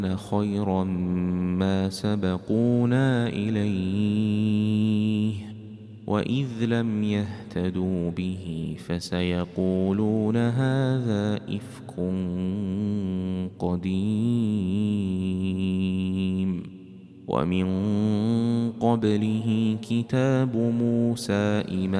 خيرا ما سبقونا إليه وإذ لم يهتدوا به فسيقولون هذا إفك قديم ومن قبله كتاب موسى إماما